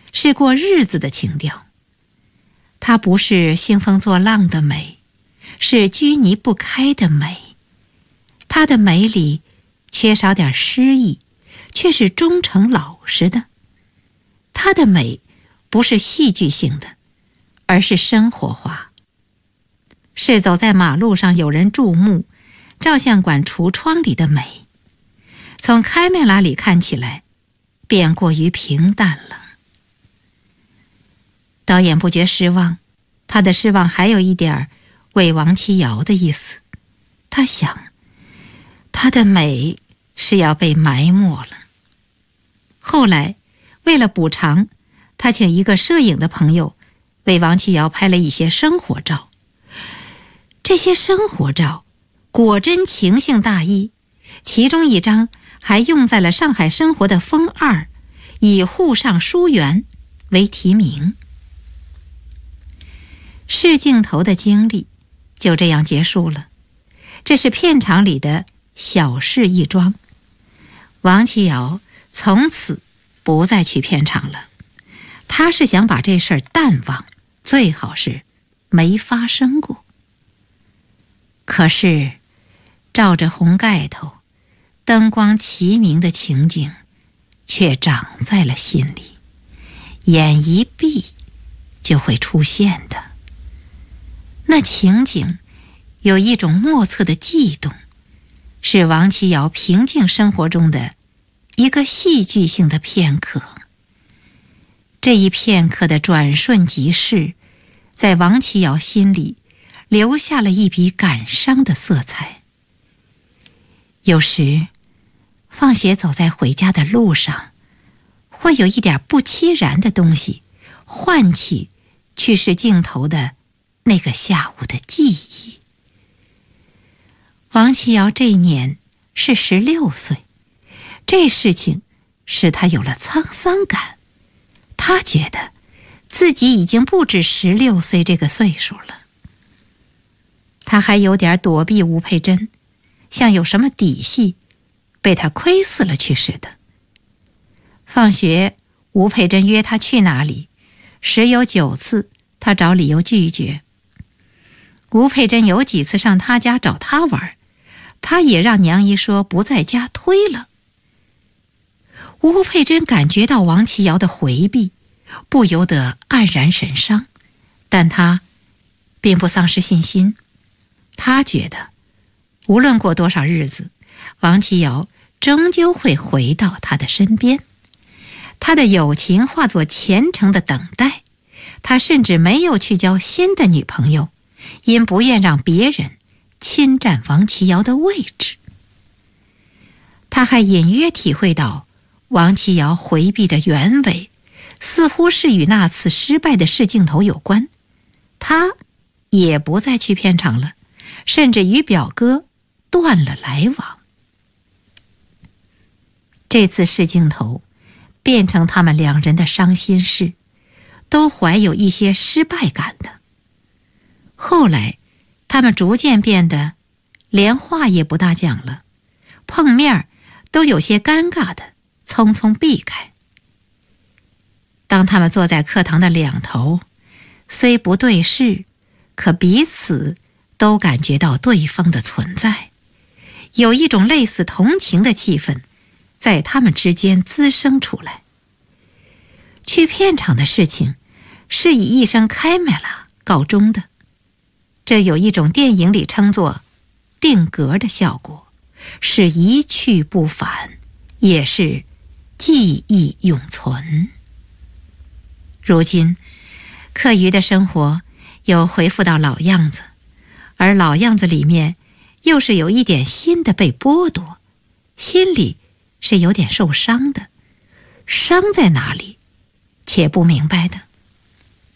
是过日子的情调。它不是兴风作浪的美，是拘泥不开的美。它的美里缺少点诗意，却是忠诚老实的。它的美不是戏剧性的，而是生活化，是走在马路上有人注目，照相馆橱窗里的美。从开麦拉里看起来，便过于平淡了。导演不觉失望，他的失望还有一点为王琦瑶的意思。他想，他的美是要被埋没了。后来，为了补偿，他请一个摄影的朋友为王琦瑶拍了一些生活照。这些生活照果真情性大意，其中一张还用在了上海生活的风2，以沪上书园为题名。试镜头的经历就这样结束了。这是片场里的小事一桩。王琦瑶从此不再去片场了，他是想把这事儿淡忘，最好是没发生过。可是照着红盖头，灯光齐明的情景却长在了心里，眼一闭就会出现的。那情景有一种莫测的悸动，是王琦瑶平静生活中的一个戏剧性的片刻。这一片刻的转瞬即逝，在王琦瑶心里留下了一笔感伤的色彩。有时放学走在回家的路上，会有一点不期然的东西唤起去世镜头的那个下午的记忆。王琦瑶这一年是16岁，这事情使他有了沧桑感。他觉得自己已经不止16岁这个岁数了。他还有点躲避吴佩珍，像有什么底细被他窥伺了去似的。放学，吴佩珍约他去哪里，十有9次他找理由拒绝。吴佩珍有几次上他家找他玩，他也让娘姨说不在家推了。吴佩珍感觉到王琦瑶的回避，不由得黯然神伤，但他并不丧失信心。他觉得无论过多少日子，王琦瑶终究会回到他的身边。他的友情化作虔诚的等待，他甚至没有去交新的女朋友，因不愿让别人侵占王琦瑶的位置。他还隐约体会到王琦瑶回避的原委，似乎是与那次失败的试镜头有关。他也不再去片场了，甚至与表哥断了来往。这次试镜头变成他们2人的伤心事，都怀有一些失败感的。后来他们逐渐变得连话也不大讲了，碰面都有些尴尬的匆匆避开。当他们坐在课堂的两头，虽不对视，可彼此都感觉到对方的存在，有一种类似同情的气氛在他们之间滋生出来。去片场的事情是以一声开麦了告终的，这有一种电影里称作定格的效果，是一去不返，也是记忆永存。如今课余的生活又恢复到老样子，而老样子里面又是有一点新的被剥夺，心里是有点受伤的。伤在哪里且不明白的。